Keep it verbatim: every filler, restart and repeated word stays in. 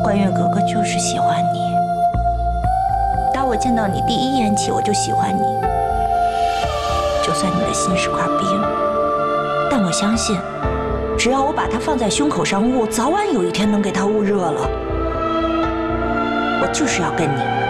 关月哥哥就是喜欢你。打我见到你第一眼起，我就喜欢你。就算你的心是块冰，但我相信，只要我把它放在胸口上捂，早晚有一天能给它捂热了。我就是要跟你。